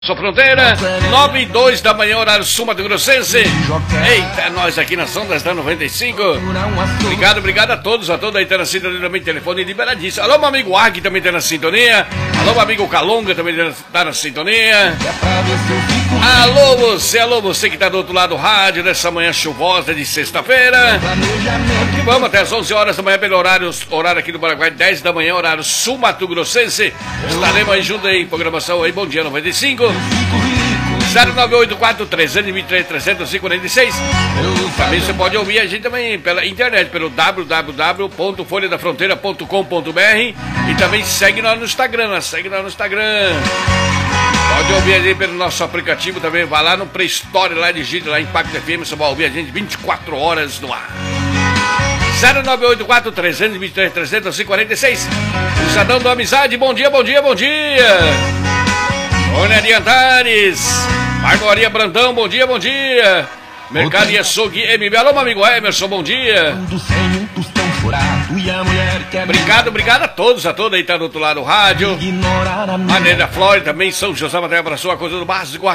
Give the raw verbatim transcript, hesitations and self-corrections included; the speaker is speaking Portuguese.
Sua fronteira, nove e dois da manhã, horário sul Mato Grossense. Eita, nós aqui na Sondas da noventa e cinco. Obrigado, obrigado a todos, a toda aí tá na sintonia, também telefone liberadíssimo. Alô, meu amigo Arg também tá na sintonia. Alô, meu amigo Calonga também tá na sintonia. Alô, você, alô, você que tá do outro lado do rádio nessa manhã chuvosa de sexta-feira. E vamos até as onze horas da manhã, pelo horário, horário aqui do Paraguai, dez da manhã, horário sul Mato Grossense. Estaremos aí junto aí, programação aí, bom dia noventa e cinco. zero nove oito quatro, três dois três, três zero cinco quatro seis. Também você pode ouvir a gente também pela internet, pelo w w w ponto folha da fronteira ponto com ponto b r. E também segue nós no Instagram, segue nós no Instagram. Pode ouvir ali pelo nosso aplicativo também, vai lá no Play Store, lá digite lá Impacto F M, você vai ouvir a gente vinte e quatro horas no ar. zero nove oito quatro, três dois três, três zero cinco quatro seis. Cidadão da Amizade, bom dia, bom dia, bom dia. Dona Adiantares, Marmoria Brandão, bom dia, bom dia. Mercado e Açougue M B. Alô, meu amigo Emerson, bom dia. Obrigado, obrigado a todos, a todos aí tá do outro lado do rádio. Maneira Flórida também, São José Matéria para sua coisa do básico.